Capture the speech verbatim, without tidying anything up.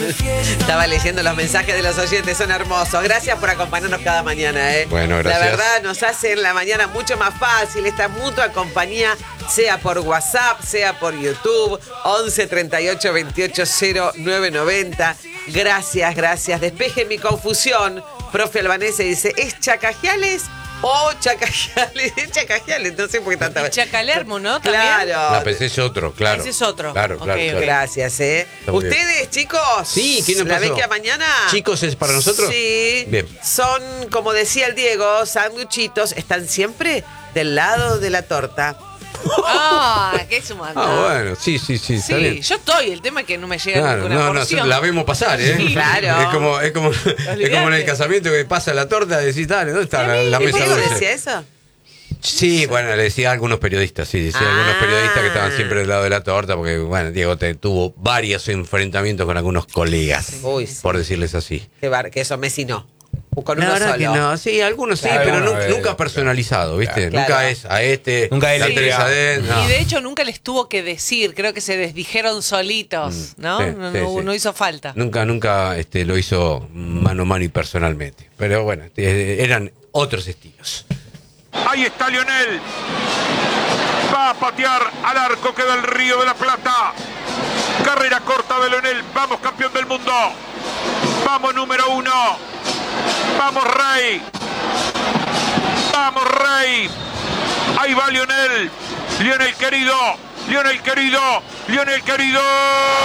Estaba leyendo los mensajes de los oyentes, son hermosos. Gracias por acompañarnos cada mañana, ¿eh? Bueno, gracias. La verdad nos hace la mañana mucho más fácil esta mutua compañía, sea por WhatsApp, sea por YouTube, once treinta y ocho veintiocho cero nueve noventa. Gracias, gracias. Despeje mi confusión. Profe Albanese dice, ¿es Chacajiales o Chacajiales? Es Chacajiales, no sé por qué tanta... Y Chacalermo, ¿no? ¿También? Claro. No, pensé es otro, claro. Ese es otro. Claro, Ok, claro, ok. claro. Gracias, ¿eh? Está muy bien. ¿Ustedes, chicos? Sí, ¿quién nos ¿La pasó? ven que a mañana? ¿Chicos es para nosotros? Sí. Bien. Son, como decía el Diego, sándwichitos. Están siempre del lado de la torta. Ah, qué sumando. Ah, bueno, sí, sí, sí, está Sí, bien. yo estoy, el tema es que no me llega Claro, ninguna no, no, porción. la vemos pasar, ¿eh? Sí. Claro. Es como, es como, es como en el casamiento que pasa la torta, decís, dale, ¿dónde está la, la ¿El mesa Diego dulce? decía eso? Sí, bueno, le decía a algunos periodistas, sí, decía a algunos Ah. periodistas que estaban siempre del lado de la torta, porque, bueno, Diego te, tuvo varios enfrentamientos con algunos colegas, Uy, sí. por decirles así. Qué bar, que eso Messi no. Con La uno verdad solo. que no, sí, algunos sí, Claro, pero bueno, nunca, eh, nunca personalizado, ¿viste? claro. Nunca es a este, Nunca él la le Teresa diga. de... no. Y de hecho nunca les tuvo que decir, creo que se desdijeron solitos, Mm, ¿no? sí, no, sí, no- sí. no hizo falta. Nunca, nunca este, lo hizo mano a mano y personalmente. Pero bueno, eh, eran otros estilos. Ahí está Lionel. Va a patear al arco, queda el Río de la Plata. Carrera corta de Lionel. Vamos, campeón del mundo. Vamos, número uno. Vamos, Rey. Vamos, Rey. Ahí va Lionel. Lionel querido. Lionel querido. Lionel querido.